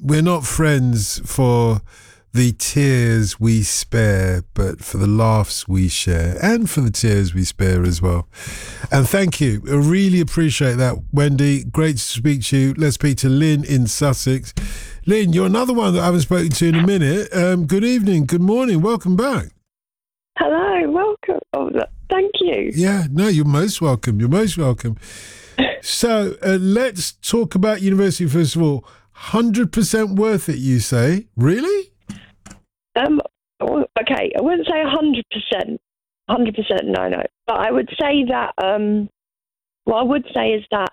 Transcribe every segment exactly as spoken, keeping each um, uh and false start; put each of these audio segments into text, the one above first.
we're not friends for the tears we spare, but for the laughs we share, and for the tears we spare as well. And thank you. I really appreciate that, Wendy. Great to speak to you. Let's speak to Lynn in Sussex. Lynn, you're another one that I haven't spoken to in a minute. Um, good evening, good morning, welcome back. Hello, welcome. Oh, thank you. Yeah, no, you're most welcome. You're most welcome. So uh, let's talk about university first of all. one hundred percent worth it, you say? Really? Um. Okay, I wouldn't say one hundred percent. one hundred percent, no, no. But I would say that, um, what I would say is that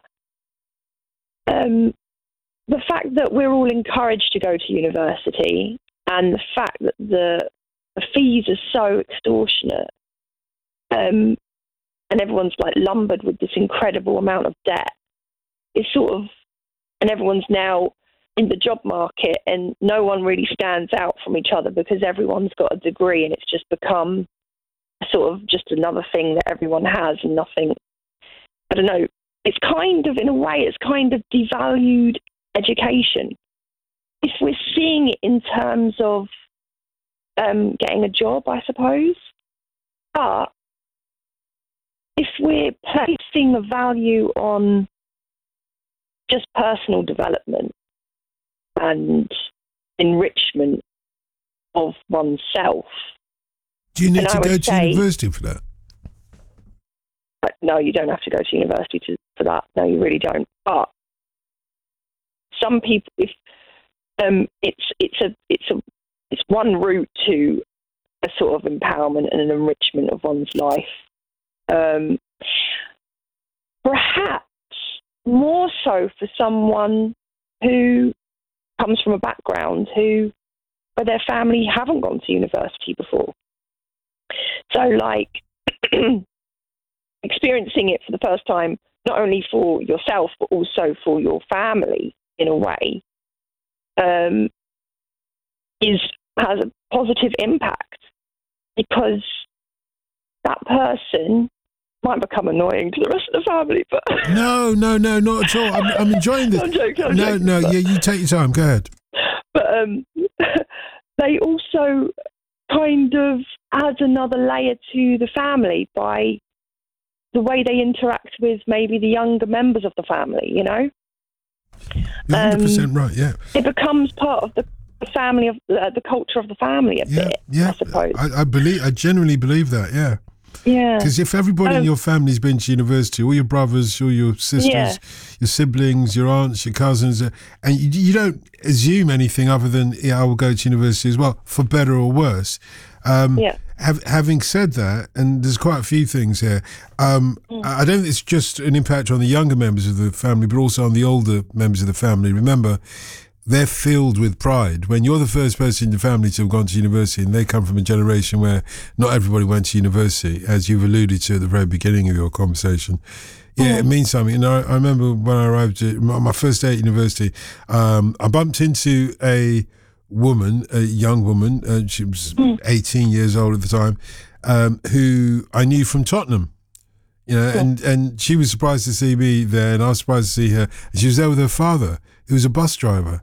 um, the fact that we're all encouraged to go to university and the fact that the, the fees are so extortionate, um, and everyone's like lumbered with this incredible amount of debt, is sort of, and everyone's now in the job market and no one really stands out from each other because everyone's got a degree and it's just become sort of just another thing that everyone has and nothing, I don't know, it's kind of, in a way, it's kind of devalued education. If we're seeing it in terms of um, getting a job, I suppose, but if we're placing a value on just personal development and enrichment of oneself. Do you need and to I go would to say, university for that? No, you don't have to go to university to, for that. No, you really don't. But some people, if um, it's it's a it's a it's one route to a sort of empowerment and an enrichment of one's life. Um, perhaps more so for someone who comes from a background who, where their family haven't gone to university before. So, like, experiencing it for the first time, not only for yourself, but also for your family, in a way, um, is has a positive impact, because that person might become annoying to the rest of the family, but no, no, no, not at all. I'm, I'm enjoying this. I'm joking, I'm no, joking, no, but, yeah, you take your time. Go ahead. But um, they also kind of add another layer to the family by the way they interact with maybe the younger members of the family. You know, you're one hundred percent um, right. Yeah, it becomes part of the the family of uh, the culture of the family a yeah, bit. yeah. I suppose. I, I believe. I genuinely believe that. Yeah. Yeah. Because if everybody um, in your family's been to university, all your brothers, all your sisters, yeah. your siblings, your aunts, your cousins, uh, and you, you don't assume anything other than, yeah, I will go to university as well, for better or worse. Um, yeah. have, having said that, and there's quite a few things here, um, Mm. I don't think it's just an impact on the younger members of the family, but also on the older members of the family. Remember, they're filled with pride. When you're the first person in the family to have gone to university, and they come from a generation where not everybody went to university, as you've alluded to at the very beginning of your conversation, yeah, mm. it means something. And I, I remember when I arrived at my first day at university, um, I bumped into a woman, a young woman, uh, she was mm. eighteen years old at the time, um, who I knew from Tottenham. You know, yeah. and, and she was surprised to see me there, and I was surprised to see her. And she was there with her father, who was a bus driver.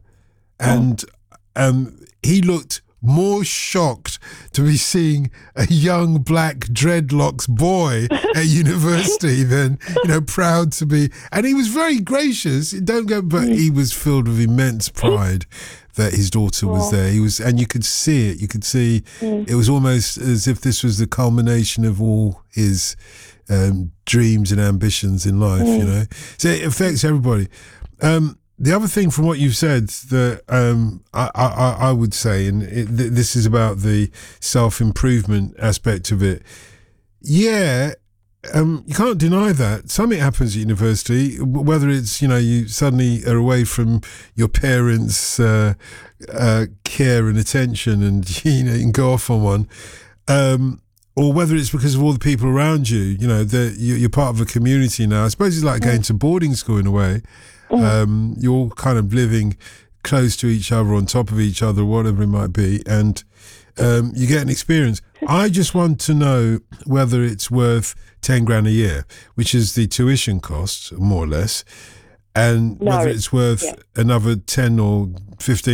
And um, he looked more shocked to be seeing a young black dreadlocks boy at university than, you know, proud to be. And he was very gracious. Don't go, but he was filled with immense pride that his daughter was there. He was, and you could see it. You could see it was almost as if this was the culmination of all his um, dreams and ambitions in life. You know, so it affects everybody. Um, The other thing from what you've said that um, I, I, I would say, and it, th- this is about the self-improvement aspect of it, yeah, um, you can't deny that. Something happens at university, whether it's, you know, you suddenly are away from your parents' uh, uh, care and attention and, you know, you can go off on one, um, or whether it's because of all the people around you, you know, that you're part of a community now. I suppose it's like going to boarding school in a way. Um, you're all kind of living close to each other, on top of each other, whatever it might be, and um, you get an experience. I just want to know whether it's worth ten grand a year, which is the tuition cost, more or less, and no, whether it's worth yeah. another ten or fifteen